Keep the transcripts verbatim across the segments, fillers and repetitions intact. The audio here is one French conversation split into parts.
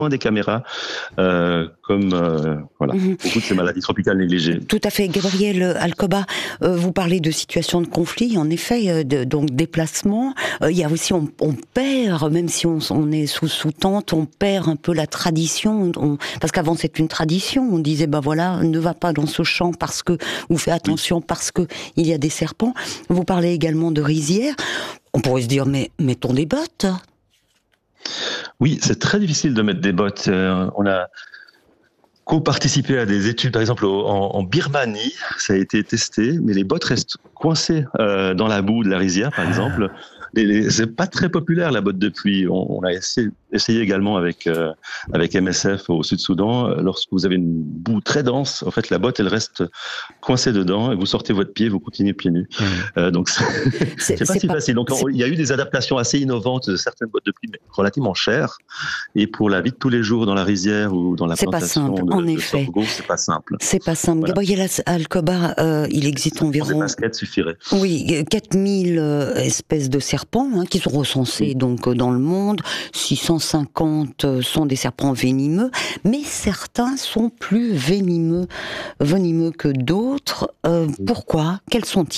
des caméras, euh, comme euh, voilà, mmh. beaucoup de ces maladies tropicales négligées. Tout à fait. Gabriel Alcoba, euh, vous parlez de situations de conflit, en effet, euh, de, donc déplacement. Euh, il y a aussi, on, on perd, même si on, on est sous, sous tente, on perd un peu la tradition. On, parce qu'avant, c'est une tradition. On disait, ben voilà, ne va pas dans ce champ parce que, ou fais attention oui. parce que il y a des serpents. Vous parlez également de rizières. On pourrait se dire, mais mettons des bottes. Oui, c'est très difficile de mettre des bottes. Euh, on a co-participé à des études, par exemple en, en Birmanie, ça a été testé, mais les bottes restent coincées euh, dans la boue de la rizière, par exemple. Les, les, c'est pas très populaire la botte de pluie. On, on a essayé, essayé également avec euh, avec M S F au Sud-Soudan. Lorsque vous avez une boue très dense, en fait, la botte elle reste coincée dedans et vous sortez votre pied, vous continuez pieds nus. Mmh. Euh, donc c'est, c'est, c'est pas c'est si pas, facile. Donc on, il y a eu des adaptations assez innovantes de certaines bottes de pluie, mais relativement chères. Et pour la vie de tous les jours dans la rizière ou dans la c'est plantation pas simple, de, en de effet. sorgho, c'est pas simple. C'est pas simple. Voilà. Gabriel Alcoba, euh, il existe environ. Des baskets suffirait. Oui, quatre mille euh, espèces de serpents hein, qui sont recensés oui. donc dans le monde. six cent cinquante sont des serpents venimeux, mais certains sont plus venimeux, venimeux que d'autres. Euh, oui. Pourquoi ? Quels sont-ils ?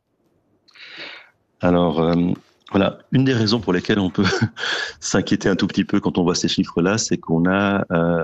Alors, euh, voilà, une des raisons pour lesquelles on peut s'inquiéter un tout petit peu quand on voit ces chiffres-là, c'est qu'on a euh,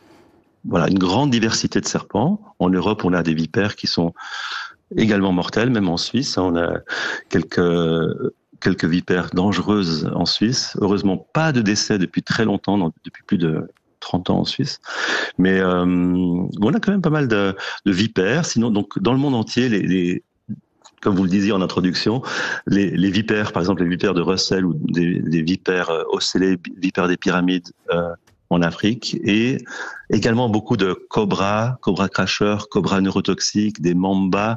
voilà une grande diversité de serpents. En Europe, on a des vipères qui sont également mortelles, même en Suisse. On a quelques quelques vipères dangereuses en Suisse. Heureusement, pas de décès depuis très longtemps, depuis plus de trente ans en Suisse. Mais euh, on a quand même pas mal de, de vipères. Sinon, donc dans le monde entier, les, les comme vous le disiez en introduction, les, les vipères, par exemple les vipères de Russell ou des, des vipères ocellées, vipères des pyramides euh, en Afrique, et également beaucoup de cobras, cobras cracheurs, cobras neurotoxiques, des mambas,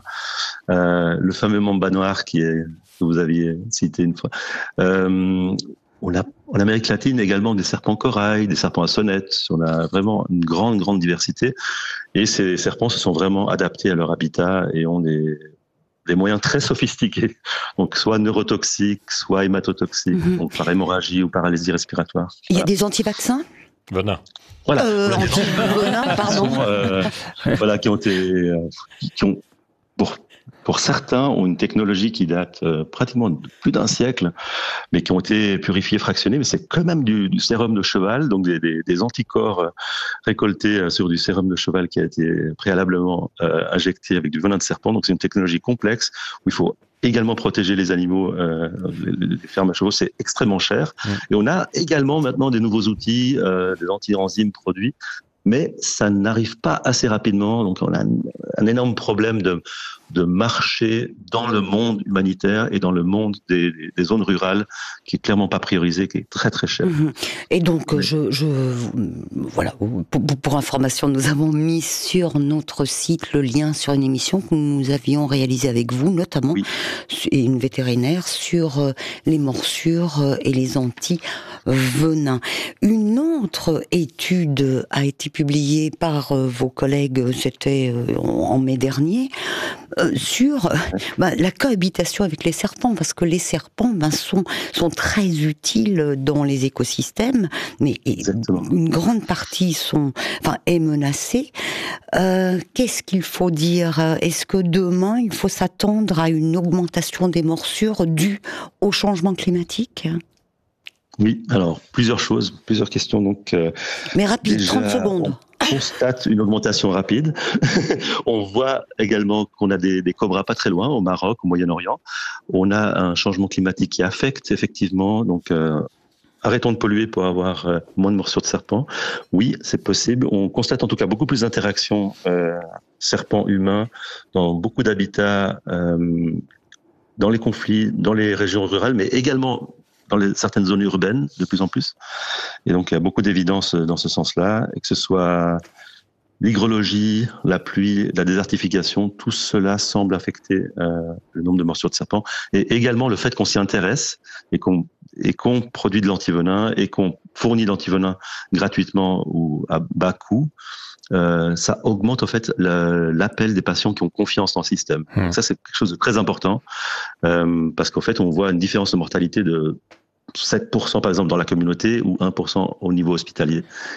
euh, le fameux mamba noir qui est que vous aviez cité une fois. Euh, on a en Amérique latine également des serpents corail, des serpents à sonnettes. On a vraiment une grande, grande diversité. Et ces serpents se sont vraiment adaptés à leur habitat et ont des, des moyens très sophistiqués. Donc, soit neurotoxiques, soit hématotoxiques, mm-hmm. donc par hémorragie ou paralysie respiratoire. Il y a des anti-vaccins ? Venin. Voilà. Euh, anti-venin, pardon. Sont, euh, voilà, qui ont été, euh, qui ont, pour, pour certains, ont une technologie qui date euh, pratiquement de plus d'un siècle, mais qui ont été purifiés, fractionnés. Mais c'est quand même du, du sérum de cheval, donc des, des, des anticorps euh, récoltés euh, sur du sérum de cheval qui a été préalablement euh, injecté avec du venin de serpent. Donc c'est une technologie complexe où il faut également protéger les animaux, euh, les, les fermes à chevaux, c'est extrêmement cher. Mmh. Et on a également maintenant des nouveaux outils, euh, des anti-enzymes produits, mais ça n'arrive pas assez rapidement. Donc on a un, un énorme problème de, de marché dans le monde humanitaire et dans le monde des, des zones rurales qui est clairement pas priorisé, qui est très très cher. Mmh. Et donc, oui. je, je, voilà, pour, pour information, nous avons mis sur notre site le lien sur une émission que nous avions réalisée avec vous, notamment, oui. et une vétérinaire, sur les morsures et les anti-venins. Une autre étude a été publiée par vos collègues, c'était en mai dernier, sur bah, la cohabitation avec les serpents, parce que les serpents bah, sont, sont très utiles dans les écosystèmes, mais Exactement. une grande partie sont, enfin, est menacée. Euh, qu'est-ce qu'il faut dire ? Est-ce que demain, il faut s'attendre à une augmentation des morsures due au changement climatique ? Oui, alors, plusieurs choses, plusieurs questions. Donc, euh, mais rapide, déjà, trente secondes. On constate une augmentation rapide. On voit également qu'on a des, des cobras pas très loin, au Maroc, au Moyen-Orient. On a un changement climatique qui affecte effectivement, donc euh, arrêtons de polluer pour avoir euh, moins de morsures de serpents. Oui, c'est possible. On constate en tout cas beaucoup plus d'interactions euh, serpents-humains dans beaucoup d'habitats, euh, dans les conflits, dans les régions rurales, mais également dans les, certaines zones urbaines, de plus en plus. Et donc, il y a beaucoup d'évidence dans ce sens-là, et que ce soit l'hygrologie, la pluie, la désertification, tout cela semble affecter euh, le nombre de morsures de serpents. Et également le fait qu'on s'y intéresse et qu'on, et qu'on produit de l'antivenin et qu'on fournit de l'antivenin gratuitement ou à bas coût, Euh, ça augmente en fait le, l'appel des patients qui ont confiance dans le système. Mmh. Ça, c'est quelque chose de très important euh, parce qu'en fait, on voit une différence de mortalité de sept pour cent par exemple dans la communauté ou un pour cent au niveau hospitalier.